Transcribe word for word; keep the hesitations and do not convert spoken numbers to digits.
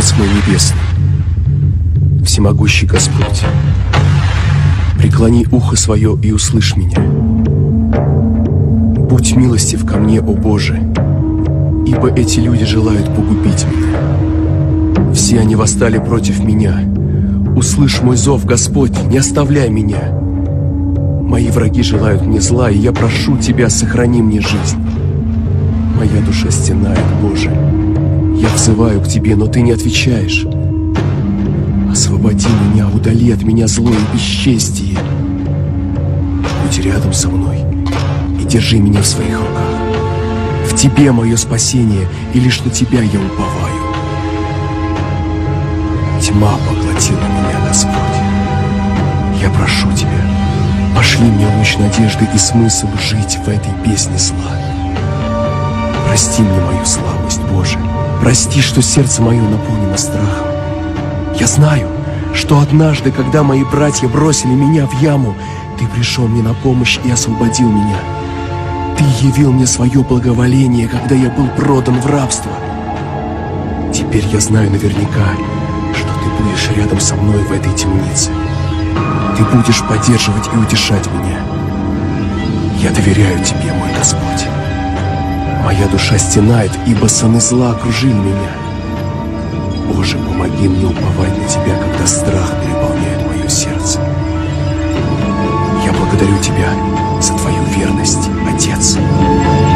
Отец мой небесный, всемогущий Господь, преклони ухо свое и услышь меня. Будь милостив ко мне, о Боже, ибо эти люди желают погубить меня. Все они восстали против меня. Услышь мой зов, Господь, не оставляй меня. Мои враги желают мне зла, и я прошу Тебя, сохрани мне жизнь. Моя душа стенает, Боже. Я взываю к Тебе, но Ты не отвечаешь. Освободи меня, удали от меня зло и бесчестие. Будь рядом со мной и держи меня в своих руках. В Тебе мое спасение, и лишь на Тебя я уповаю. Тьма поглотила меня, Господь. Я прошу Тебя, пошли мне луч надежды и смысл жить в этой бездне зла. Прости мне мою слабость, Боже. Прости, что сердце мое наполнено страхом. Я знаю, что однажды, когда мои братья бросили меня в яму, Ты пришел мне на помощь и освободил меня. Ты явил мне свое благоволение, когда я был продан в рабство. Теперь я знаю наверняка, что Ты будешь рядом со мной в этой темнице. Ты будешь поддерживать и утешать меня. Я доверяю Тебе, мой Господь. Моя душа стенает, ибо сыны зла окружили меня. Боже, помоги мне уповать на Тебя, когда страх переполняет мое сердце. Я благодарю Тебя за Твою верность, Отец.